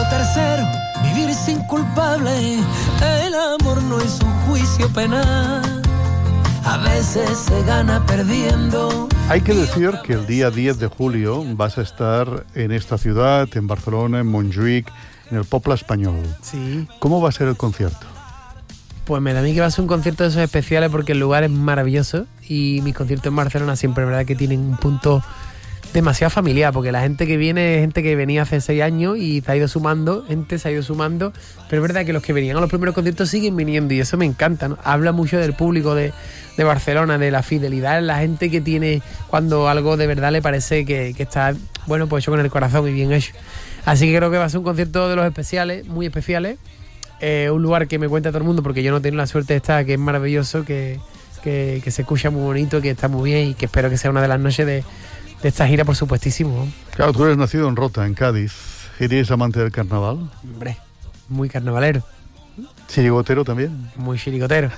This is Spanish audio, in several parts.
tercero, vivir sin culpable. El amor no es un juicio penal. A veces se gana perdiendo. Hay que decir que el día 10 de julio vas a estar en esta ciudad, en Barcelona, en Montjuïc, en el Poble Espanyol. Sí. ¿Cómo va a ser el concierto? Pues me da a mí que va a ser un concierto de esos especiales porque el lugar es maravilloso y mis conciertos en Barcelona siempre, verdad, que tienen un punto demasiado familiar, porque la gente que viene es gente que venía hace 6 años y se ha ido sumando, pero es verdad que los que venían a los primeros conciertos siguen viniendo y eso me encanta, ¿no? Habla mucho del público de Barcelona, de la fidelidad, la gente que tiene cuando algo de verdad le parece que está, bueno, pues hecho con el corazón y bien hecho. Así que creo que va a ser un concierto de los especiales, muy especiales, un lugar que me cuenta todo el mundo porque yo no tengo la suerte de estar, que es maravilloso, que se escucha muy bonito, que está muy bien y que espero que sea una de las noches de esta gira, por supuestísimo. Claro, tú eres nacido en Rota, en Cádiz. ¿Eres amante del carnaval? Hombre, muy carnavalero. ¿Chirigotero también? Muy chirigotero.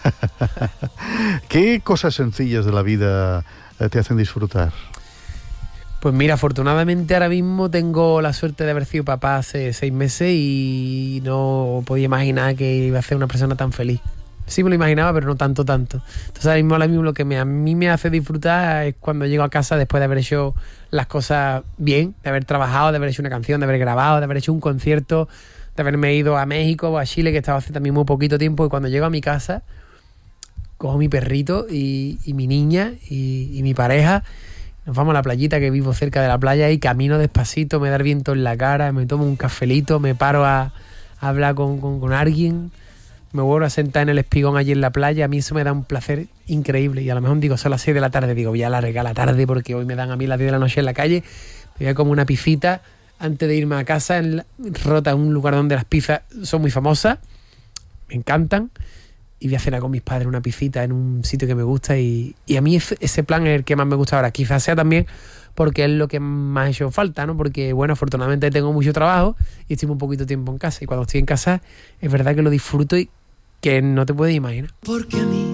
¿Qué cosas sencillas de la vida te hacen disfrutar? Pues mira, afortunadamente ahora mismo tengo la suerte de haber sido papá hace 6 meses y no podía imaginar que iba a ser una persona tan feliz. Sí me lo imaginaba, pero no tanto. Entonces ahora mismo lo que a mí me hace disfrutar es cuando llego a casa después de haber hecho las cosas bien, de haber trabajado, de haber hecho una canción, de haber grabado, de haber hecho un concierto, de haberme ido a México o a Chile, que estaba hace también muy poquito tiempo, y cuando llego a mi casa cojo mi perrito y mi niña y mi pareja, nos vamos a la playita, que vivo cerca de la playa, y camino despacito, me da el viento en la cara, me tomo un cafelito, me paro a hablar con alguien, me vuelvo a sentar en el espigón allí en la playa. A mí eso me da un placer increíble, y a lo mejor digo, son las 6 de la tarde, digo, voy a alargar la tarde porque hoy me dan a mí las 10 de la noche en la calle, me voy a comer una piscita antes de irme a casa en Rota, un lugar donde las pizzas son muy famosas, me encantan, y voy a cenar con mis padres una piscita en un sitio que me gusta, y a mí ese plan es el que más me gusta ahora. Quizás sea también porque es lo que más ha hecho falta, ¿no? Porque, bueno, afortunadamente tengo mucho trabajo y estoy un poquito tiempo en casa, y cuando estoy en casa es verdad que lo disfruto y que no te puedes imaginar. Porque a mí